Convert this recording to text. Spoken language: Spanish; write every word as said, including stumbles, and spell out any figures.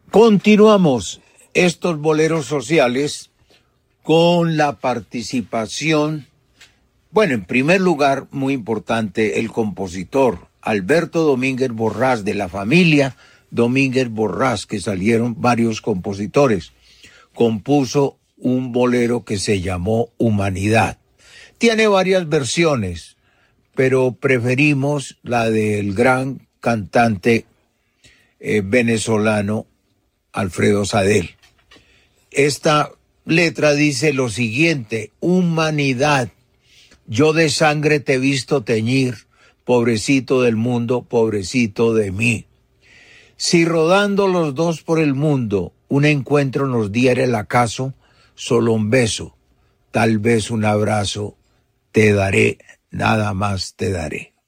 Continuamos estos boleros sociales con la participación, bueno, en primer lugar, muy importante, el compositor Alberto Domínguez Borrás, de la familia Domínguez Borrás, que salieron varios compositores, compuso un bolero que se llamó Humanidad. Tiene varias versiones, pero preferimos la del gran cantante eh, venezolano Alfredo Sadel. Esta letra dice lo siguiente: humanidad, yo de sangre te he visto teñir, pobrecito del mundo, pobrecito de mí. Si rodando los dos por el mundo un encuentro nos diera el acaso, solo un beso, tal vez un abrazo, te daré, nada más te daré.